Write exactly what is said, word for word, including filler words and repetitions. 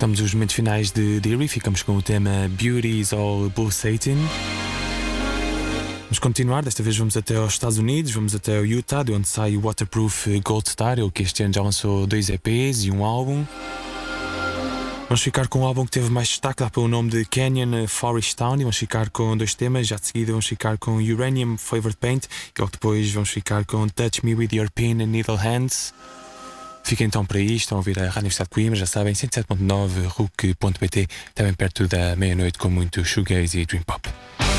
Estamos nos momentos finais de, de Eerie, ficamos com o tema Beauty is All Pulsating. Vamos continuar, desta vez vamos até aos Estados Unidos, vamos até o Utah, de onde sai o Waterproof Gold Star, ele que este ano já lançou dois E Ps e um álbum. Vamos ficar com um álbum que teve mais destaque, dá pelo nome de Canyon Forest Town, e vamos ficar com dois temas, já de seguida vamos ficar com Uranium Flavored Paint, e logo depois vamos ficar com Touch Me With Your Pin and Needle Hands. Fiquem então por aí, estão a ouvir a Rádio Universidade de Coimbra, já sabem, cento e sete ponto nove, R U C ponto P T, também perto da meia-noite com muito shoegaze e dream pop.